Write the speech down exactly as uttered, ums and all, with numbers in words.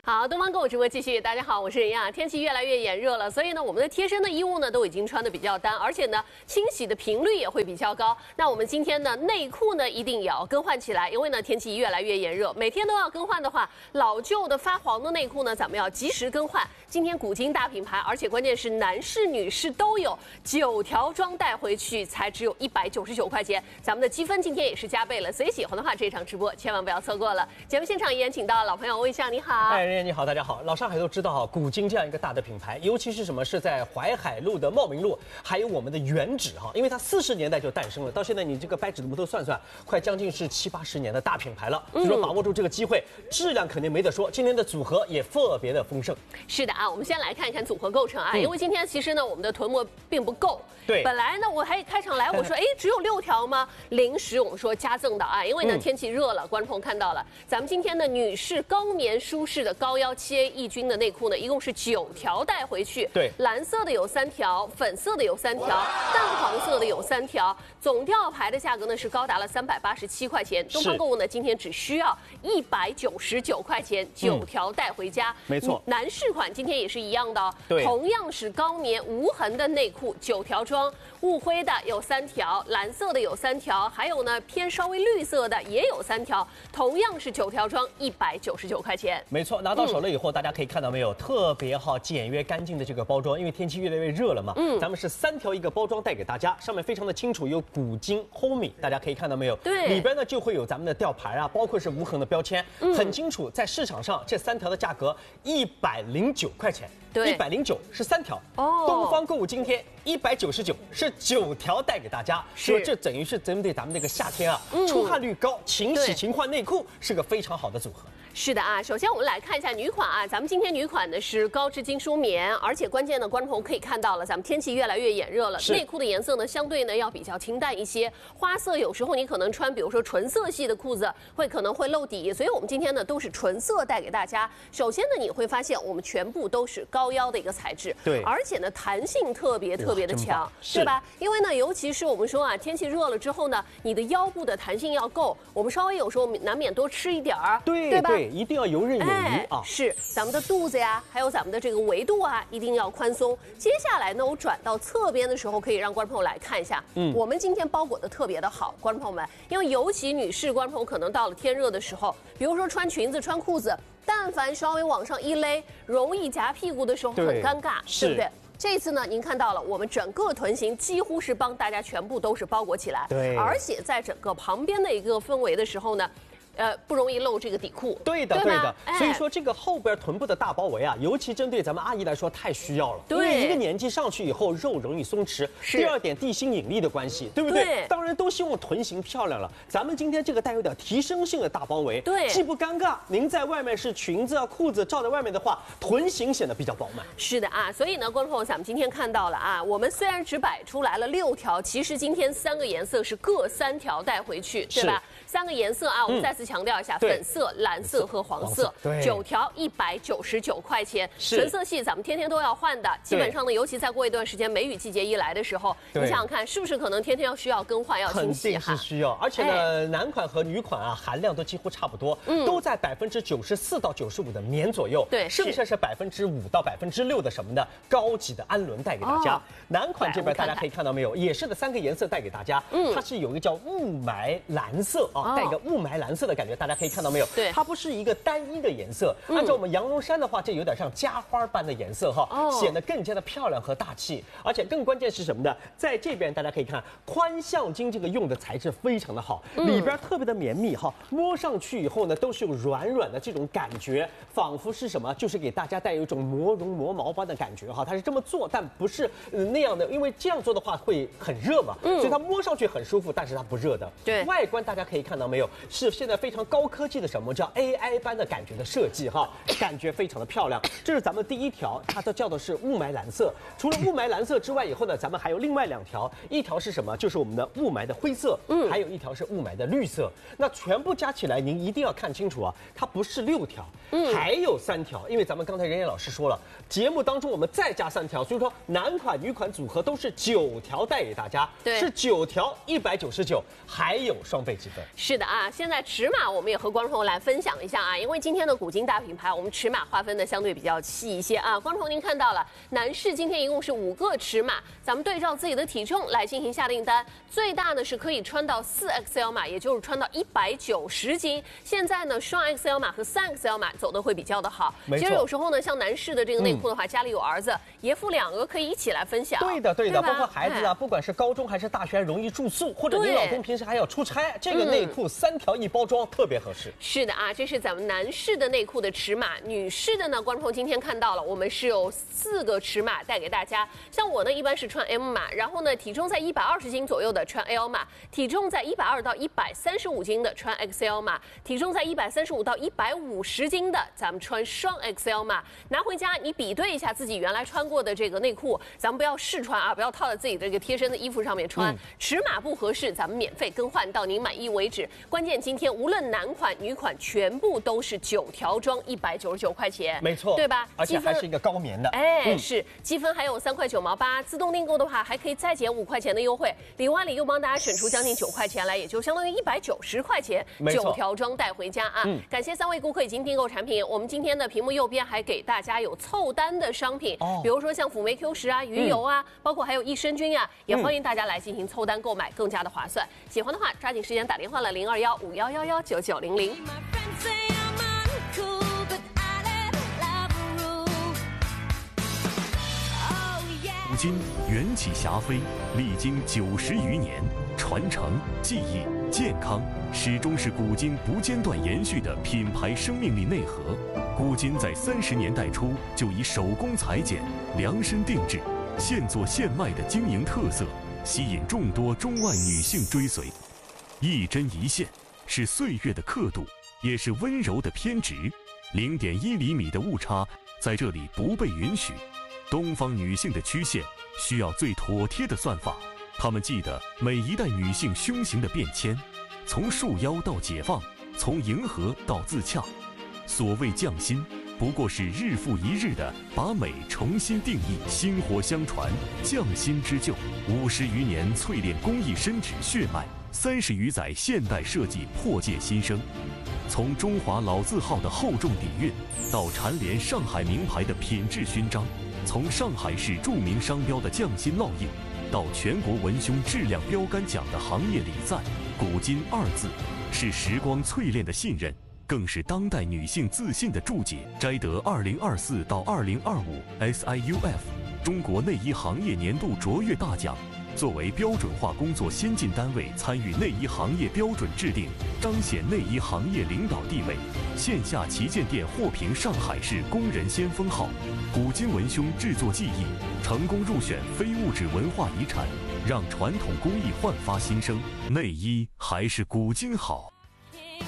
好，东方购物直播继续。大家好，我是任亚。天气越来越炎热了，所以呢，我们的贴身的衣物呢都已经穿的比较单，而且呢，清洗的频率也会比较高。那我们今天呢，内裤呢一定也要更换起来，因为呢天气越来越炎热，每天都要更换的话，老旧的发黄的内裤呢，咱们要及时更换。今天古今大品牌，而且关键是男士、女士都有，九条装带回去才只有一百九十九块钱，咱们的积分今天也是加倍了。所以喜欢的话，这场直播千万不要错过了。节目现场依然请到老朋友魏相，你好。 哎，你好，大家好。老上海都知道哈，古今这样一个大的品牌，尤其是什么是在淮海路的茂名路，还有我们的原址哈，因为它四十年代就诞生了，到现在你这个掰指头都算算，快将近是七八十年的大品牌了。所以说把握住这个机会，质量肯定没得说。今天的组合也特别的丰盛。 是的啊，我们先来看一看组合构成啊，嗯、因为今天其实呢，我们的臀模并不够。 对， 本来呢，我还开场来我说，哎，只有六条吗？临时我们说加赠的啊，因为呢、嗯、天气热了，观众朋友看到了，咱们今天的女士高棉舒适的高腰七 A 抑菌的内裤呢，一共是九条带回去。 对， 蓝色的有三条，粉色的有三条，淡黄色的有三条，总吊牌的价格呢是高达了三百八十七块钱。东方购物呢今天只需要一百九十九块钱，九条带回家。 嗯、没错， 男士款今天也是一样的哦， 对， 同样是高棉无痕的内裤，九条装，雾灰的有三条，蓝色的有三条，还有呢偏稍微绿色的也有三条，同样是九条装，一百九十九块钱。 没错，拿到手了以后，嗯、大家可以看到没有，特别好简约干净的这个包装，因为天气越来越热了嘛，嗯，咱们是三条一个包装带给大家，上面非常的清楚，有古今 Homey， 大家可以看到没有？ 对， 里边呢就会有咱们的吊牌啊，包括是无痕的标签，嗯、很清楚，在市场上这三条的价格一百零九块钱。 对， 一百零九是三条哦。东方购物今天一百九十九是九条带给大家，说这等于是针对咱们这个夏天啊，嗯、出汗率高，勤洗勤换内裤是个非常好的组合。 是的啊，首先我们来看一下女款啊，咱们今天女款呢是高织精梳棉，而且关键的观众朋友可以看到了，咱们天气越来越炎热了，内裤的颜色呢相对呢要比较清淡一些，花色有时候你可能穿比如说纯色系的裤子会可能会漏底，所以我们今天呢都是纯色带给大家。首先呢你会发现我们全部都是高腰的一个材质， 对， 而且呢弹性特别特别的强，对吧？因为呢尤其是我们说啊天气热了之后呢，你的腰部的弹性要够，我们稍微有时候难免多吃一点儿， 对对吧？ 对，一定要游刃有余哎、 啊！ 是，咱们的肚子呀，还有咱们的这个围度啊，一定要宽松。接下来呢，我转到侧边的时候，可以让观众朋友来看一下，嗯，我们今天包裹的特别的好，观众朋友们，因为尤其女士观众朋友可能到了天热的时候，比如说穿裙子、穿裤子，但凡稍微往上一勒，容易夹屁股的时候很尴尬， 对, 对不对？这次呢，您看到了，我们整个臀型几乎是帮大家全部都是包裹起来， 对， 而且在整个旁边的一个氛围的时候呢。呃，不容易露这个底裤。 对的，对的。所以说这个后边臀部的大包围啊，尤其针对咱们阿姨来说太需要了。 对， 因为一个年纪上去以后，肉容易松弛。第二点，地心引力的关系，对不对？ 对。 当然都希望臀型漂亮了。咱们今天这个带有点提升性的大包围， 对， 既不尴尬，您在外面是裙子啊、裤子罩在外面的话，臀型显得比较饱满。 是的啊，所以呢，观众朋友，咱们今天看到了啊，我们虽然只摆出来了六条，其实今天三个颜色是各三条带回去，对吧？三个颜色啊，我们再次强调一下， 嗯、 粉色、蓝色和黄色，九条一百九十九块钱。纯色系咱们天天都要换的，基本上呢，尤其再过一段时间梅雨季节一来的时候，你想想看，是不是可能天天要需要更换、要清洗哈？ 肯定是需要，而且呢，哎、男款和女款啊，含量都几乎差不多，嗯、都在百分之九十四到九十五的棉左右， 对， 剩下是百分之五到百分之六的什么的高级的氨纶带给大家。哦、男款这边大家可以看到没有，也是的三个颜色带给大家，嗯，它是有一个叫雾霾蓝色啊。带个雾霾蓝色的感觉，大家可以看到没有？ 对， 它不是一个单一的颜色。嗯、按照我们羊绒衫的话，这有点像家花般的颜色哈，哦、显得更加的漂亮和大气。而且更关键是什么呢？在这边大家可以看，宽橡筋这个用的材质非常的好，嗯、里边特别的绵密哈，摸上去以后呢，都是有软软的这种感觉，仿佛是什么？就是给大家带有一种磨绒磨毛般的感觉哈。它是这么做，但不是、呃、那样的，因为这样做的话会很热嘛，嗯、所以它摸上去很舒服，但是它不热的。 对， 外观大家可以看到没有？是现在非常高科技的什么叫 A I 般的感觉的设计哈，感觉非常的漂亮。这是咱们第一条，它都叫的是雾霾蓝色。除了雾霾蓝色之外，以后呢，咱们还有另外两条，一条是什么？就是我们的雾霾的灰色，嗯，还有一条是雾霾的绿色。那全部加起来，您一定要看清楚啊，它不是六条，嗯，还有三条。因为咱们刚才任燕老师说了，节目当中我们再加三条，所以说男款女款组合都是九条带给大家， 对， 是九条一百九十九，还有双倍积分。 是的啊，现在尺码我们也和观众朋友来分享一下啊，因为今天的古今大品牌，我们尺码划分的相对比较细一些啊。观众朋友您看到了，男士今天一共是五个尺码，咱们对照自己的体重来进行下订单，最大呢是可以穿到四 X L 码，也就是穿到一百九十斤。现在呢，双 X L 码和三 X L 码走的会比较的好。其实有时候呢，像男士的这个内裤的话，嗯、家里有儿子，爷父两个可以一起来分享。 对的，对的，对包括孩子啊，不管是高中还是大学，容易住宿，或者你老公平时还要出差，这个内裤三条一包装、嗯、特别合适。 是的啊，这是咱们男士的内裤的尺码，女士的呢，观众朋友今天看到了，我们是有四个尺码带给大家。像我呢，一般是穿 M 码，然后呢，体重在一百二十斤左右的穿 L 码，体重在一百二到一百三十五斤的穿 X L 码，体重在一百三十五到一百五十斤的咱们穿双 X L 码。拿回家你比对一下自己原来穿过的这个内裤，咱们不要试穿啊，不要套在自己的这个贴身的衣服上面穿，嗯、尺码不合适，咱们免费更换到您满意为止。关键今天无论男款女款，全部都是九条装，一百九十九块钱， 没错， 对吧？ 而且还是一个高棉的， 哎，嗯、是积分还有三块九毛八，自动订购的话还可以再减五块钱的优惠，里万里又帮大家省出将近九块钱来，也就相当于一百九十块钱，九条装带回家啊！嗯、感谢三位顾客已经订购产品，我们今天的屏幕右边还给大家有凑单的商品，哦、比如说像辅酶 Q 十啊、鱼油啊，嗯、包括还有益生菌啊，也欢迎大家来进行凑单购买，更加的划算。喜欢的话，抓紧时间打电话了，零二幺五幺幺幺九九零零。 古今缘起霞飞，历经九十余年，传承、技艺、健康，始终是古今不间断延续的品牌生命力内核。古今在三十年代初就以手工裁剪、量身定制、现做现卖的经营特色，吸引众多中外女性追随。一针一线，是岁月的刻度，也是温柔的偏执。零点一厘米的误差，在这里不被允许。东方女性的曲线需要最妥帖的算法，她们记得每一代女性胸型的变迁，从束腰到解放，从迎合到自洽。所谓匠心，不过是日复一日的把美重新定义，薪火相传，匠心织就。五十余年淬炼工艺深植血脉，三十余载现代设计破界新生。从中华老字号的厚重底蕴，到蝉联上海名牌的品质勋章。从上海市著名商标的匠心烙印，到全国文胸质量标杆奖的行业礼赞，古今二字是时光淬炼的信任，更是当代女性自信的注解。摘得二零二四到二零二五 S I U F 中国内衣行业年度卓越大奖。作为标准化工作先进单位，参与内衣行业标准制定，彰显内衣行业领导地位。线下旗舰店获评上海市工人先锋号。古今文胸制作技艺成功入选非物质文化遗产，让传统工艺焕发新生。内衣还是古今好。